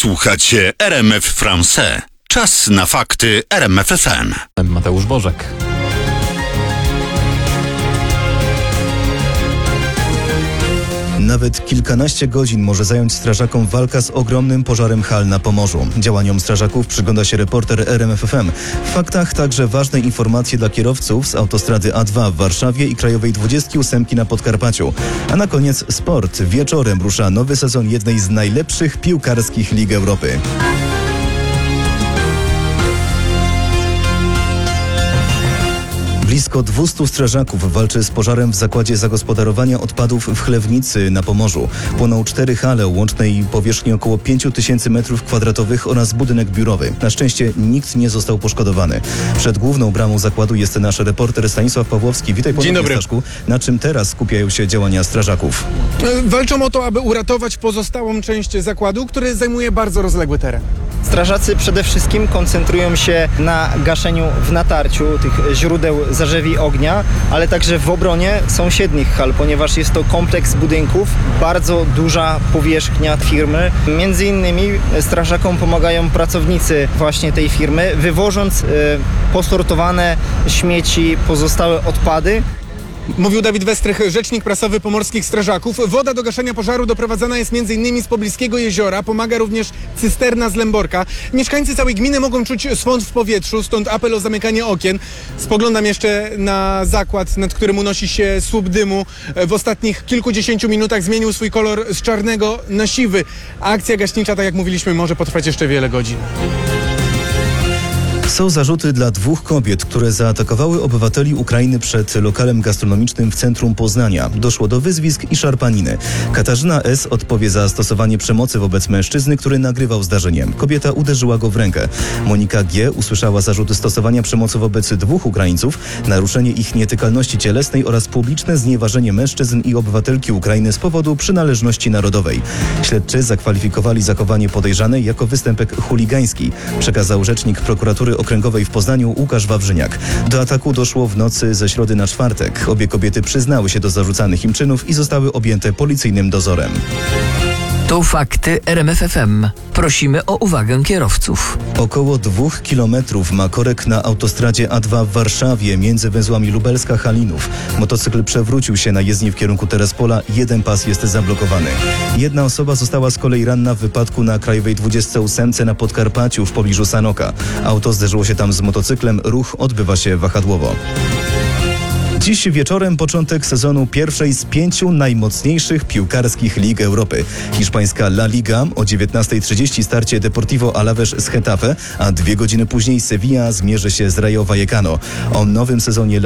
Słuchacie RMF Français. Czas na fakty RMF FM. Mateusz Bożek. Nawet kilkanaście godzin może zająć strażakom walka z ogromnym pożarem hal na Pomorzu. Działaniom strażaków przygląda się reporter RMF FM. W faktach także ważne informacje dla kierowców z autostrady A2 w Warszawie i Krajowej 28 na Podkarpaciu. A na koniec sport. Wieczorem rusza nowy sezon jednej z najlepszych piłkarskich lig Europy. Blisko 200 strażaków walczy z pożarem w zakładzie zagospodarowania odpadów w Chlewnicy na Pomorzu. Płoną 4 hale o łącznej powierzchni około 5000 m2 oraz budynek biurowy. Na szczęście nikt nie został poszkodowany. Przed główną bramą zakładu jest nasz reporter Stanisław Pawłowski. Witaj ponownie, Staszku. Na czym teraz skupiają się działania strażaków? Walczą o to, aby uratować pozostałą część zakładu, który zajmuje bardzo rozległy teren. Strażacy przede wszystkim koncentrują się na gaszeniu w natarciu tych źródeł zarzewi ognia, ale także w obronie sąsiednich hal, ponieważ jest to kompleks budynków, bardzo duża powierzchnia firmy. Między innymi strażakom pomagają pracownicy właśnie tej firmy, wywożąc posortowane śmieci, pozostałe odpady. Mówił Dawid Westrych, rzecznik prasowy pomorskich strażaków. Woda do gaszenia pożaru doprowadzana jest m.in. z pobliskiego jeziora. Pomaga również cysterna z Lęborka. Mieszkańcy całej gminy mogą czuć swąd w powietrzu, stąd apel o zamykanie okien. Spoglądam jeszcze na zakład, nad którym unosi się słup dymu. W ostatnich kilkudziesięciu minutach zmienił swój kolor z czarnego na siwy. Akcja gaśnicza, tak jak mówiliśmy, może potrwać jeszcze wiele godzin. Są zarzuty dla 2 kobiet, które zaatakowały obywateli Ukrainy przed lokalem gastronomicznym w centrum Poznania. Doszło do wyzwisk i szarpaniny. Katarzyna S. odpowie za stosowanie przemocy wobec mężczyzny, który nagrywał zdarzenie. Kobieta uderzyła go w rękę. Monika G. usłyszała zarzuty stosowania przemocy wobec 2 Ukraińców, naruszenie ich nietykalności cielesnej oraz publiczne znieważenie mężczyzn i obywatelki Ukrainy z powodu przynależności narodowej. Śledczy zakwalifikowali zachowanie podejrzanej jako występek chuligański, przekazał rzecznik prokuratury okręgowej w Poznaniu Łukasz Wawrzyniak. Do ataku doszło w nocy ze środy na czwartek. Obie kobiety przyznały się do zarzucanych im czynów i zostały objęte policyjnym dozorem. To fakty RMF FM. Prosimy o uwagę kierowców. Około 2 kilometrów ma korek na autostradzie A2 w Warszawie między węzłami Lubelska-Halinów. Motocykl przewrócił się na jezdni w kierunku Terespola. Jeden pas jest zablokowany. Jedna osoba została z kolei ranna w wypadku na Krajowej 28 na Podkarpaciu w pobliżu Sanoka. Auto zderzyło się tam z motocyklem. Ruch odbywa się wahadłowo. Dziś wieczorem początek sezonu pierwszej z 5 najmocniejszych piłkarskich lig Europy. Hiszpańska La Liga o 19:30 starcie Deportivo Alavés z Getafe, a 2 godziny później Sevilla zmierzy się z Rayo Vallecano. O nowym sezonie